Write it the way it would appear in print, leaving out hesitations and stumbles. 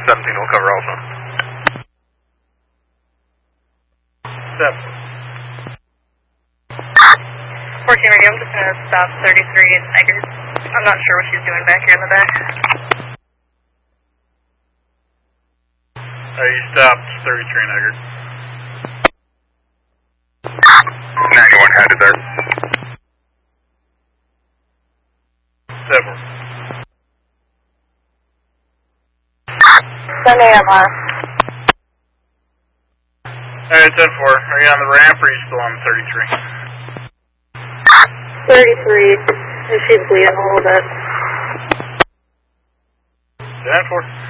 17 will cover also. 14 radio, I'm just going to stop 33 and Eggers. I'm not sure what she's doing back here in the back. You stopped 33 and Eggers. 91 headed there. 7. Sunday MR. Alright, 10-4. Are you on the ramp or are you still on 33? 33, and she's bleeding a little bit. 10-4.